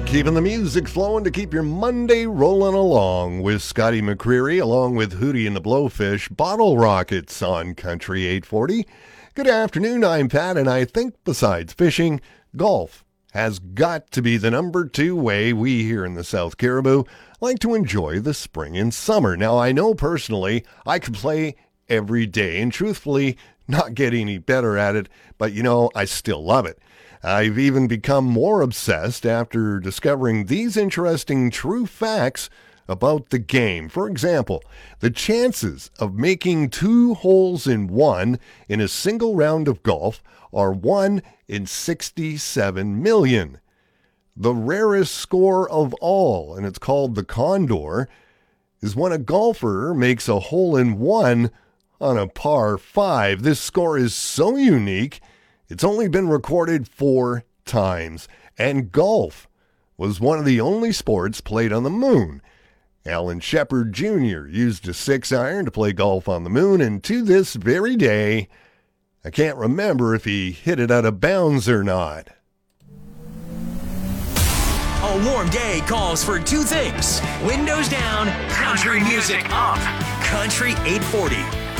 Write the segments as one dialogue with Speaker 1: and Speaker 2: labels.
Speaker 1: Keeping the music flowing to keep your Monday rolling along with Scotty McCreery along with Hootie and the Blowfish, Bottle Rockets on Country 840. Good afternoon, I'm Pat, and I think besides fishing, golf has got to be the number 2 way we here in the South Caribou like to enjoy the spring and summer. Now, I know personally I could play every day, and truthfully, not get any better at it, but I still love it. I've even become more obsessed after discovering these interesting true facts about the game. For example, the chances of making 2 holes in 1 in a single round of golf are 1 in 67 million. The rarest score of all, and it's called the Condor, is when a golfer makes a hole in 1 on a par 5. This score is so unique, it's only been recorded 4 times, and golf was one of the only sports played on the moon. Alan Shepard Jr. used a 6-iron to play golf on the moon, and to this very day, I can't remember if he hit it out of bounds or not.
Speaker 2: A warm day calls for 2 things: windows down, country music up. Country 840.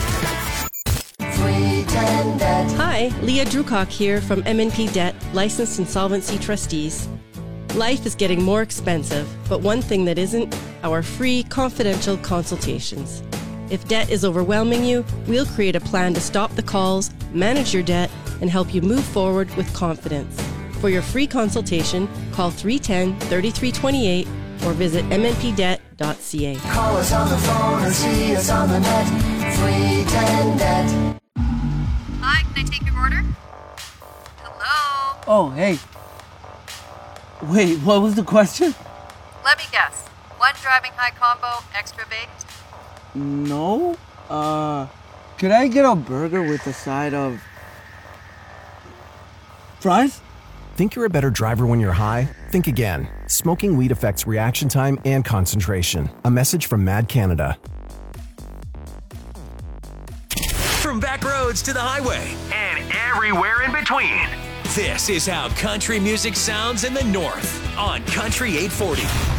Speaker 3: Hi, Leah Drucock here from M&P Debt, Licensed Insolvency Trustees. Life is getting more expensive, but one thing that isn't, our free, confidential consultations. If debt is overwhelming you, we'll create a plan to stop the calls, manage your debt, and help you move forward with confidence. For your free consultation, call 310-3328 or visit mnpdebt.ca.
Speaker 4: Call us on the phone or see us on the net. 310-DEBT.
Speaker 5: Hi, can I take your order? Hello?
Speaker 6: Oh, hey. Wait, what was the question?
Speaker 5: Let me guess. 1 driving high combo, extra baked?
Speaker 6: No. Could I get a burger with a side of fries?
Speaker 7: Think you're a better driver when you're high? Think again. Smoking weed affects reaction time and concentration. A message from Mad Canada.
Speaker 2: From back roads to the highway and everywhere in between, this is how country music sounds in the North on Country 840.